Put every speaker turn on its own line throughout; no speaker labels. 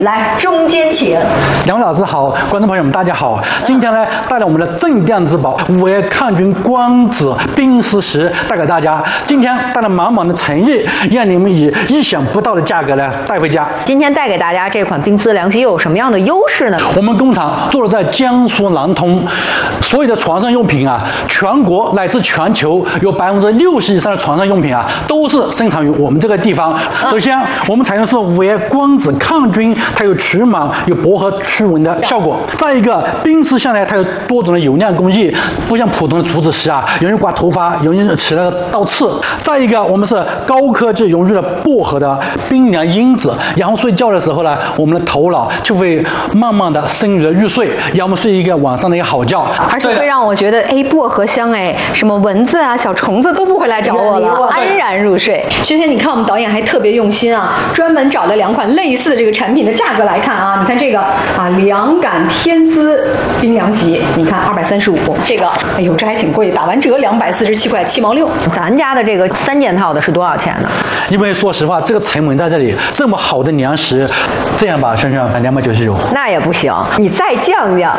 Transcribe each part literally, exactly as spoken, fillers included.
来，中间请。
两位老师好，观众朋友们大家好。今天呢，带来我们的镇店之宝五 A 抗菌光子冰丝石带给大家。今天带来满满的诚意，让你们以意想不到的价格呢带回家。
今天带给大家这款冰丝凉席又有什么样的优势呢？
我们工厂坐落在江苏南通，所有的床上用品啊，全国乃至全球有百分之六十以上的床上用品啊，都是生产于我们这个地方。首先，我们采用是五 A 光子抗菌。它有除螨、有薄荷驱蚊的效果。再一个，冰丝向来它有多种的油亮工艺，不像普通的竹子石啊，容易刮头发，容易起那个倒刺。再一个，我们是高科技融入了薄荷的冰凉因子，然后睡觉的时候呢，我们的头脑就会慢慢的深入入睡，让我们睡一个晚上的一个好觉。
而且会让我觉得，哎，薄荷香，哎，什么蚊子啊、小虫子都不会来找我了，安然入睡。轩轩，你看我们导演还特别用心啊，专门找了两款类似的这个产品的价格来看啊，你看这个啊，凉感天丝冰凉席，你看二百三十五，这个哎呦这还挺贵，打完折两百四十七块七毛六。咱家的这个三件套的是多少钱呢？
因为说实话，这个成本在这里，这么好的粮食，这样吧，轩轩，两百九十九。
那也不行，你再降降。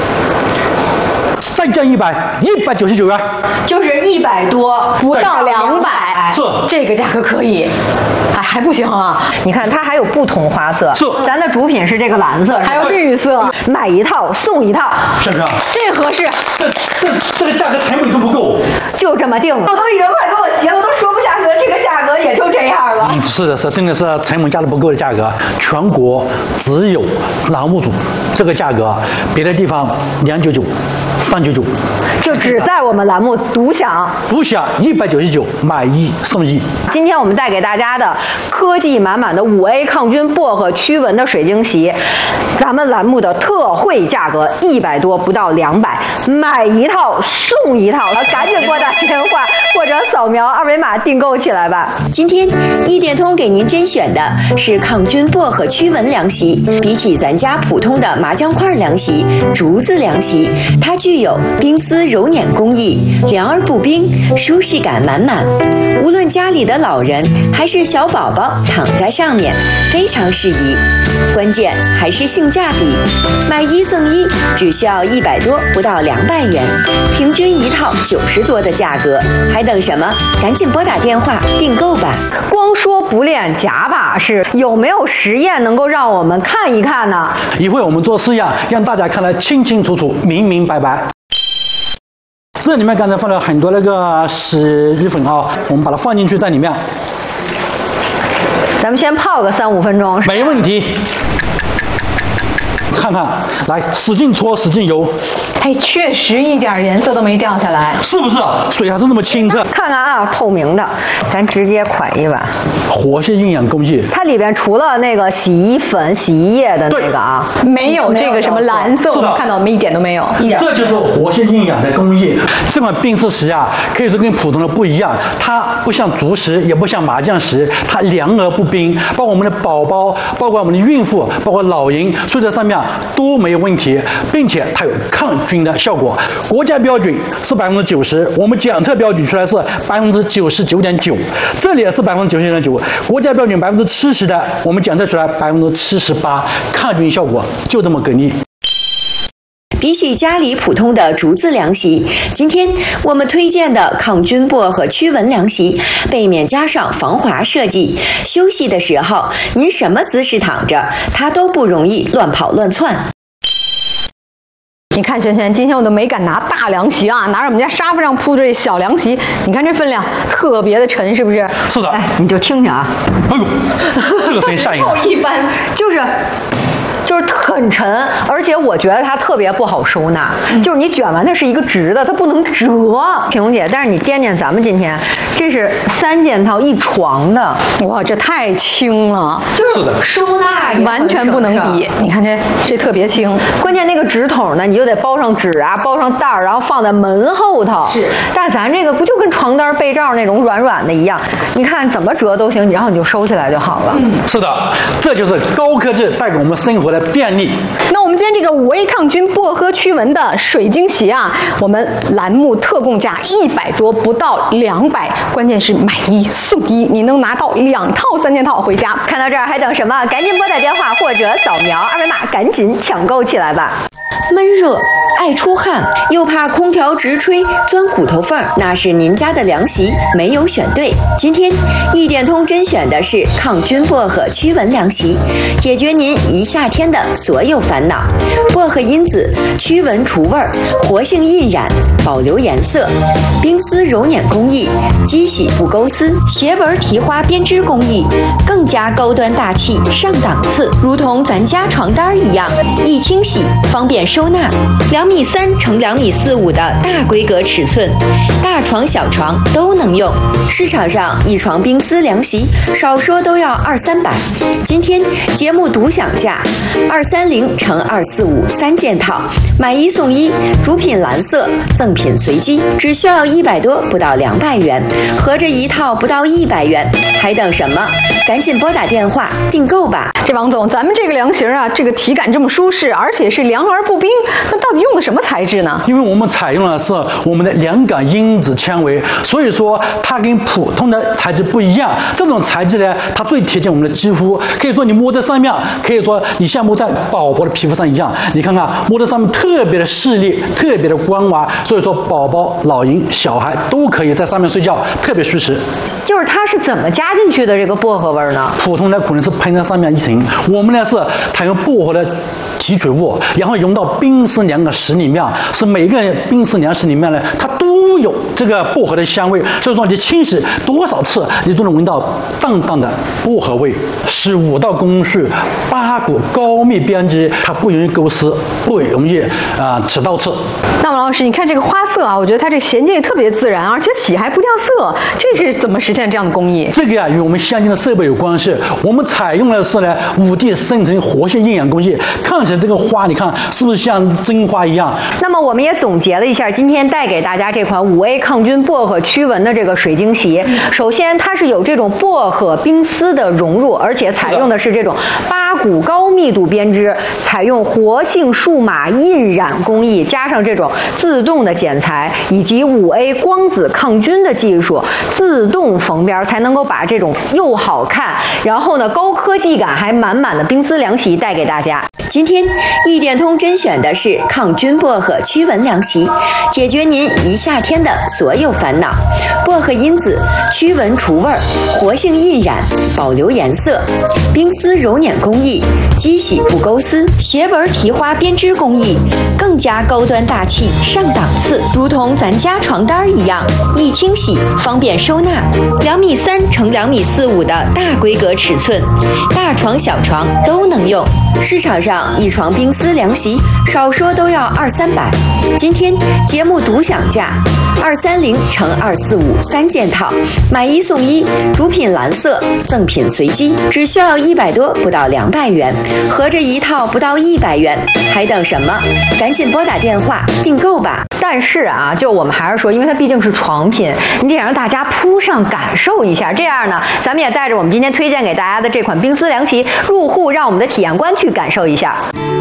再降一百，一百九十九元，
就是一百多，不到两百，
是
这个价格可以，还还不行啊！你看它还有不同花色，
是
咱的主品是这个蓝色，还有绿色，买一套送一套，
是不是？
这合适。
这这这个价格成本都不够，
就这么定了。我都已经快给我急了，都说不下去了，这个价格也就这样了。
嗯，是的，是真的是成本价都不够的价格，全国只有栏目组这个价格，别的地方两九九。三九九，
就只在我们栏目独享，
独享一百九十九，买一送一。
今天我们带给大家的科技满满的五 A 抗菌薄荷驱蚊的水晶席，咱们栏目的特惠价格一百多，不到两百，买一套送一套，赶紧拨打电话或者扫描二维码订购起来吧。
今天一点通给您甄选的是抗菌薄荷驱蚊凉席，比起咱家普通的麻将块凉席、竹子凉席，它具有冰丝揉捻工艺，凉而不冰，舒适感满满。无论家里的老人还是小宝宝躺在上面，非常适宜。关键还是性价比，买一送一，只需要一百多，不到两百元，平均一套九十多的价格，还等什么？赶紧拨打电话订购吧。
光说不练假把式，有没有实验能够让我们看一看呢？
一会我们做试验，让大家看得清清楚楚、明明白白。这里面刚才放了很多那个洗衣粉啊，我们把它放进去在里面。
咱们先泡个三五分钟，
没问题。看看，来，使劲搓，使劲揉。
哎，确实一点颜色都没掉下来，
是不是？水还是这么清澈。
看看啊，透明的，咱直接蒯一碗。
活性营养工艺，
它里边除了那个洗衣粉、洗衣液的那个啊，没有这个什么蓝色，我们看到我们一点都没有，一点。
这就是活性营养的工艺。这款冰丝石啊，可以说跟普通的不一样，它不像竹石，也不像麻将石，它凉而不冰，包括我们的宝宝，包括我们的孕妇，包括老人睡在上面都没有问题，并且它有抗菌的效果。国家标准是百分之九十，我们检测标准出来是百分之九十九点九，这里也是百分之九十九点九，国家标准百分之七十的，我们检测出来百分之七十八，抗菌效果就这么给力。
比起家里普通的竹子凉席，今天我们推荐的抗菌薄荷驱蚊凉席，背面加上防滑设计，休息的时候您什么姿势躺着，它都不容易乱跑乱窜。
你看轩轩，今天我都没敢拿大凉席啊，拿着我们家沙发上铺的这小凉席，你看这分量特别的沉，是不是？
是的。
哎，你就听听啊。
哎呦，这个声音吓人。
不一般，就是。就是很沉，而且我觉得它特别不好收纳。嗯、就是你卷完它是一个直的，它不能折。品红姐，但是你掂掂咱们今天，这是三件套一床的，哇，这太轻了，就是收纳完全不能比。你看这这特别轻，关键那个纸筒呢，你就得包上纸啊，包上袋儿，然后放在门后头。是，但是咱这个不就跟床单、被罩那种软软的一样？你看怎么折都行，然后你就收起来就好了。嗯，
是的，这就是高科技带给我们生活的的便利。
那我们今天这个五 A 抗菌薄荷驱蚊的水晶席啊，我们栏目特供价一百多，不到两百，关键是买一送一，你能拿到两套三件套回家。
看到这儿还等什么？赶紧拨打电话或者扫描二维码，赶紧抢购起来吧！
闷热、爱出汗，又怕空调直吹钻骨头缝，那是您家的凉席没有选对。今天一点通甄选的是抗菌薄荷驱蚊凉席，解决您一夏天的所有烦恼。薄荷因子驱蚊除味儿，活性印染，保留颜色，冰丝揉捻工艺，机洗不勾丝，斜纹提花编织工艺，更加高端大气上档次，如同咱家床单一样，易清洗，方便收纳。两米三乘两米四五的大规格尺寸，大床小床都能用。市场上一床冰丝凉席少说都要二三百，今天节目独享价二三零乘二四五三件套，买一送一，主品蓝色，赠品随机，只需要一百多，不到两百元，合着一套不到一百元，还等什么？赶紧拨打电话订购吧。
这王总，咱们这个凉席啊，这个体感这么舒适，而且是凉而不冰，那到底用的什么材质呢？
因为我们采用的是我们的凉感因子纤维，所以说它跟普通的材质不一样。这种材质呢，它最贴近我们的肌肤，可以说你摸在上面，可以说你像摸在宝宝的皮肤上一样。你看看摸在上面特别的细腻，特别的光滑，所以说宝宝、老人、小孩都可以在上面睡觉，特别舒适。
就是它是怎么加进去的这个薄荷味呢？
普通的可能是喷在上面一层，我们呢是它用薄荷的提取物，然后融到冰丝凉的石里面，是每个冰丝凉石里面呢，它都有这个薄荷的香味，所以说你清洗多少次，你都能闻到淡淡的薄荷味。是五道工序，八股高密编织，它不容易勾丝，不容易啊、呃、起倒刺。
那王老师，你看这个花色啊，我觉得它这衔接也特别自然，而且洗还不掉色，这是怎么实现这样的工艺？
这个呀、啊，与我们相机的设备有关系。我们采用的是呢五 D 生成活性印染工艺，看起来这个花，你看是不是像真花一样？
那么我们也总结了一下，今天带给大家这款五 A 抗菌薄荷驱蚊的这个水晶席。首先，它是有这种薄荷冰丝的融入，而且采用的是这种八股高密度编织，采用活性数码印染工艺，加上这种自动的剪裁以及五 A 光子抗菌的技术，自动缝边才能够把这种又好看，然后呢高科技感还满满的冰丝凉席带给大家。
今天一点通甄选的是抗菌薄荷驱蚊凉席，解决您一夏天的所有烦恼。薄荷因子驱蚊除味儿，活性印染，保留颜色，冰丝揉捻工艺，机洗不勾丝，斜纹提花编织工艺，更加高端大气上档次，如同咱家床单一样，易清洗，方便收纳。两米三乘两米四五的大规格尺寸，大床小床都能用。市场上一床冰丝凉席少说都要二三百，今天节目独享价二三零乘二四五三件套，买一送一，主品蓝色，赠品随机，只需要一百多，不到两百元，合着一套不到一百元，还等什么？赶紧拨打电话订购吧。
但是啊，就我们还是说，因为它毕竟是床品，你得让大家铺上感受一下。这样呢，咱们也带着我们今天推荐给大家的这款冰丝凉席入户，让我们的体验官去感受一下。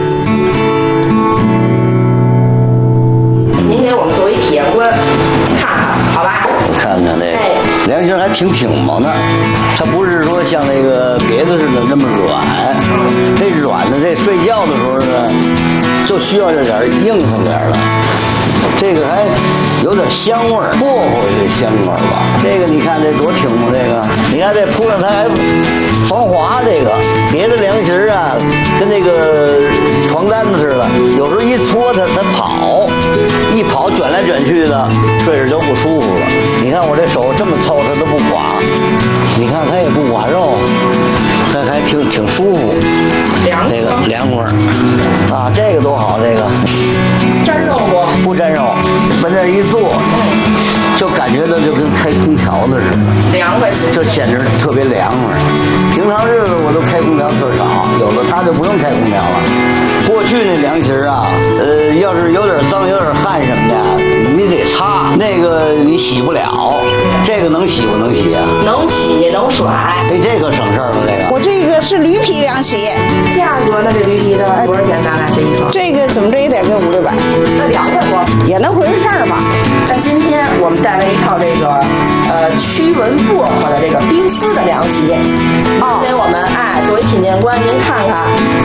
您给我们作为体验官看看，好吧？
看看这个凉席还挺挺嘛呢，它不是说像那个别的似的那么软，这软的这睡觉的时候呢，就需要这点硬性点的。这个还有点香味儿，薄荷这香味儿吧。这个你看这多挺嘛，这个你看这铺上它还防滑，这个别的凉席啊，跟那个床单子似的，有时候一搓它它跑，一跑卷来卷去的，睡着就不舒服了。你看我这手这么凑，它都不刮，你看它也不刮肉，它还挺挺舒服，
凉
这个凉快啊，这个多好，这个
沾肉不？
不沾肉，往这一坐，就感觉到就跟开空调的似的，
凉快，
就简直特别凉快。平常日子我都开空调特少，有的他就不用开空调了。过去那凉席啊，呃，要是有点脏、有点汗什么的， 你得擦，那个你洗不了，这个能洗不能洗啊？
能洗能甩。
哎，这个省事儿了，这个。
我这个是驴皮凉席，
价格呢？这驴皮的多少钱？大概这一双？
这个怎么着也得个五六百。
那凉快不？
也能回事儿吧。
那今天我们带来一套这个呃驱蚊薄荷的这个冰丝的凉席，今天我们哎作为品鉴官，您看看